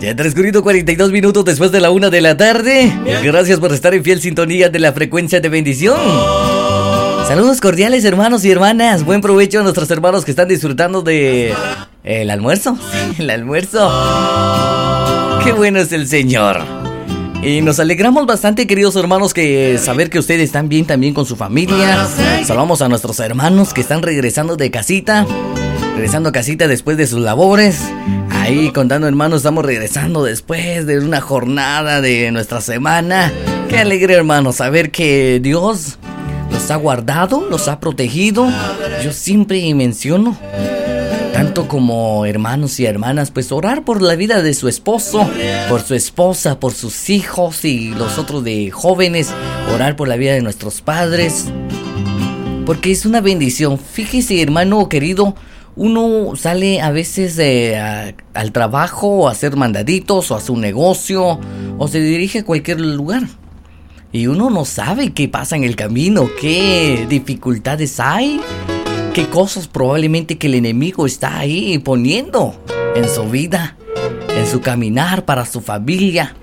Ya han transcurrido 42 minutos después de la 1 de la tarde. Gracias por estar en fiel sintonía de la frecuencia de bendición. Saludos cordiales, hermanos y hermanas. Buen provecho a nuestros hermanos que están disfrutando de el almuerzo. El almuerzo. Qué bueno es el Señor. Y nos alegramos bastante, queridos hermanos, que saber que ustedes están bien también con su familia. Saludamos a nuestros hermanos que están regresando de casita. Regresando a casita después de sus labores. Ahí contando, hermanos, estamos regresando después de una jornada de nuestra semana. Qué alegre, hermanos, saber que Dios los ha guardado, los ha protegido. Yo siempre menciono, tanto como hermanos y hermanas, pues orar por la vida de su esposo, por su esposa, por sus hijos y los otros de jóvenes. Orar por la vida de nuestros padres, porque es una bendición. Fíjese, hermano querido, uno sale a veces al trabajo, o a hacer mandaditos, o a su negocio, o se dirige a cualquier lugar. Y uno no sabe qué pasa en el camino, qué dificultades hay, qué cosas probablemente que el enemigo está ahí poniendo en su vida, en su caminar para su familia.